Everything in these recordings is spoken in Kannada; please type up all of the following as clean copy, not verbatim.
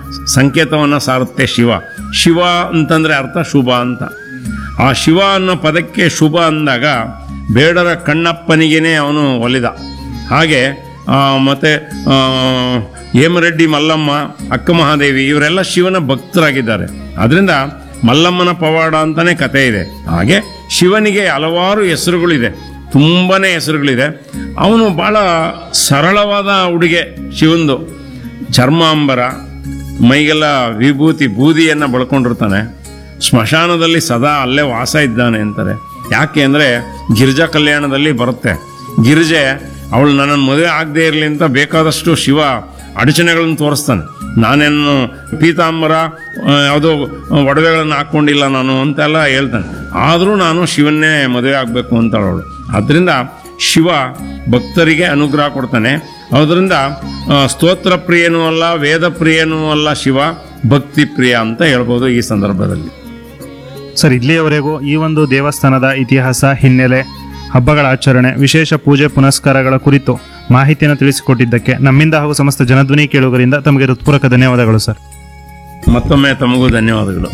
ಸಂಕೇತವನ್ನು ಸಾರುತ್ತೆ ಶಿವ. ಶಿವ ಅಂತಂದರೆ ಅರ್ಥ ಶುಭ ಅಂತ. ಆ ಶಿವ ಅನ್ನೋ ಪದಕ್ಕೆ ಶುಭ ಅಂದಾಗ ಬೇಡರ ಕಣ್ಣಪ್ಪನಿಗೇನೆ ಅವನು ಒಲಿದ. ಹಾಗೆ ಮತ್ತು ಹೇಮರೆಡ್ಡಿ ಮಲ್ಲಮ್ಮ, ಅಕ್ಕ ಮಹಾದೇವಿ ಇವರೆಲ್ಲ ಶಿವನ ಭಕ್ತರಾಗಿದ್ದಾರೆ. ಅದರಿಂದ ಮಲ್ಲಮ್ಮನ ಪವಾಡ ಅಂತಲೇ ಕಥೆ ಇದೆ. ಹಾಗೆ ಶಿವನಿಗೆ ಹಲವಾರು ಹೆಸರುಗಳಿದೆ, ತುಂಬಾ ಹೆಸರುಗಳಿದೆ. ಅವನು ಭಾಳ ಸರಳವಾದ ಉಡುಗೆ ಶಿವಂದು. ಚರ್ಮಾಂಬರ, ಮೈಗೆಲ್ಲ ವಿಭೂತಿ ಬೂದಿಯನ್ನು ಬಳ್ಕೊಂಡಿರ್ತಾನೆ. ಸ್ಮಶಾನದಲ್ಲಿ ಸದಾ ಅಲ್ಲೇ ವಾಸ ಇದ್ದಾನೆ ಅಂತಾರೆ. ಯಾಕೆ ಅಂದರೆ ಗಿರಿಜಾ ಕಲ್ಯಾಣದಲ್ಲಿ ಬರುತ್ತೆ, ಗಿರಿಜೆ ಅವಳು ನನ್ನನ್ನು ಮದುವೆ ಆಗದೆ ಇರಲಿ ಅಂತ ಬೇಕಾದಷ್ಟು ಶಿವ ಅಡಚಣೆಗಳನ್ನು ತೋರಿಸ್ತಾನೆ. ನಾನೇನು ಪೀತಾಂಬರ ಯಾವುದೋ ಒಡವೆಗಳನ್ನು ಹಾಕ್ಕೊಂಡಿಲ್ಲ ನಾನು ಅಂತೆಲ್ಲ ಹೇಳ್ತಾನೆ. ಆದರೂ ನಾನು ಶಿವನ್ನೇ ಮದುವೆ ಆಗಬೇಕು ಅಂತಳವಳು. ಆದ್ದರಿಂದ ಶಿವ ಭಕ್ತರಿಗೆ ಅನುಗ್ರಹ ಕೊಡ್ತಾನೆ. ಅದರಿಂದ ಸ್ತೋತ್ರ ಪ್ರಿಯನೂ ಅಲ್ಲ, ವೇದ ಪ್ರಿಯನೂ ಅಲ್ಲ ಶಿವ, ಭಕ್ತಿ ಪ್ರಿಯ ಅಂತ ಹೇಳ್ಬೋದು ಈ ಸಂದರ್ಭದಲ್ಲಿ. ಸರ್, ಇಲ್ಲಿಯವರೆಗೂ ಈ ಒಂದು ದೇವಸ್ಥಾನದ ಇತಿಹಾಸ, ಹಿನ್ನೆಲೆ, ಹಬ್ಬಗಳ ಆಚರಣೆ, ವಿಶೇಷ ಪೂಜೆ ಪುನಸ್ಕಾರಗಳ ಕುರಿತು ಮಾಹಿತಿಯನ್ನು ತಿಳಿಸಿಕೊಟ್ಟಿದ್ದಕ್ಕೆ ನಮ್ಮಿಂದ ಹಾಗೂ ಸಮಸ್ತ ಜನಧ್ವನಿ ಕೇಳುಗರಿಂದ ತಮಗೆ ಹೃತ್ಪೂರ್ವಕ ಧನ್ಯವಾದಗಳು ಸರ್. ಮತ್ತೊಮ್ಮೆ ತಮಗೂ ಧನ್ಯವಾದಗಳು.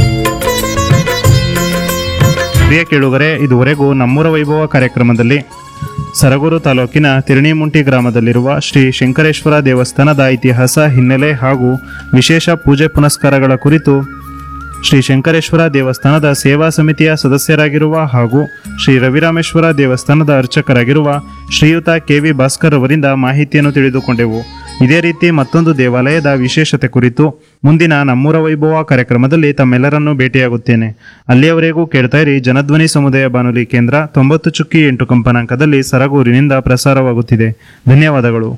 ಪ್ರಿಯ ಕೇಳುಗರೆ, ಇದುವರೆಗೂ ನಮ್ಮೂರ ವೈಭವ ಕಾರ್ಯಕ್ರಮದಲ್ಲಿ ಸರಗೂರು ತಾಲೂಕಿನ ತಿರಣಿಮುಂಟಿ ಗ್ರಾಮದಲ್ಲಿರುವ ಶ್ರೀ ಶಂಕರೇಶ್ವರ ದೇವಸ್ಥಾನದ ಇತಿಹಾಸ, ಹಿನ್ನೆಲೆ ಹಾಗೂ ವಿಶೇಷ ಪೂಜೆ ಪುನಸ್ಕಾರಗಳ ಕುರಿತು ಶ್ರೀ ಶಂಕರೇಶ್ವರ ದೇವಸ್ಥಾನದ ಸೇವಾ ಸಮಿತಿಯ ಸದಸ್ಯರಾಗಿರುವ ಹಾಗೂ ಶ್ರೀ ರವಿರಾಮೇಶ್ವರ ದೇವಸ್ಥಾನದ ಅರ್ಚಕರಾಗಿರುವ ಶ್ರೀಯುತ ಕೆ.ವಿ. ಭಾಸ್ಕರ್ ಅವರಿಂದ ಮಾಹಿತಿಯನ್ನು ತಿಳಿದುಕೊಂಡೆವು. ಇದೇ ರೀತಿ ಮತ್ತೊಂದು ದೇವಾಲಯದ ವಿಶೇಷತೆ ಕುರಿತು ಮುಂದಿನ ನಮ್ಮೂರ ವೈಭವ ಕಾರ್ಯಕ್ರಮದಲ್ಲಿ ತಮ್ಮೆಲ್ಲರನ್ನೂ ಭೇಟಿಯಾಗುತ್ತೇನೆ. ಅಲ್ಲಿಯವರೆಗೂ ಕೇಳ್ತಾ ಇರಿ ಜನಧ್ವನಿ ಸಮುದಾಯ ಬಾನುಲಿ ಕೇಂದ್ರ 90.8 ಕಂಪನಾಂಕದಲ್ಲಿ ಸರಗೂರಿನಿಂದ ಪ್ರಸಾರವಾಗುತ್ತಿದೆ. ಧನ್ಯವಾದಗಳು.